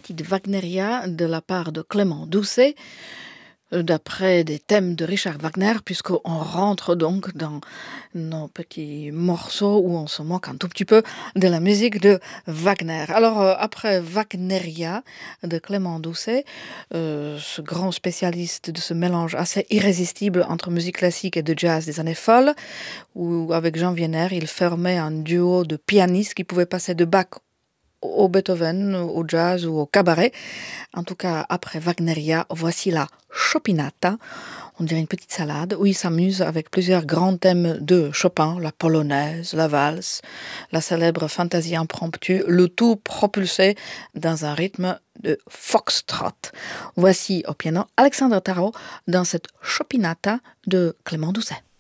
petite Wagneria de la part de Clément Doucet, d'après des thèmes de Richard Wagner, puisqu'on rentre donc dans nos petits morceaux où on se moque un tout petit peu de la musique de Wagner. Alors, après Wagneria de Clément Doucet, ce grand spécialiste de ce mélange assez irrésistible entre musique classique et de jazz des années folles, où avec Jean Wiener, il formait un duo de pianistes qui pouvaient passer de Bach au Beethoven, au jazz ou au cabaret. En tout cas, après Wagneria, voici la Chopinata, on dirait une petite salade, où il s'amuse avec plusieurs grands thèmes de Chopin, la polonaise, la valse, la célèbre fantaisie impromptue, le tout propulsé dans un rythme de foxtrot. Voici au piano Alexandre Tarot dans cette Chopinata de Clément Doucet.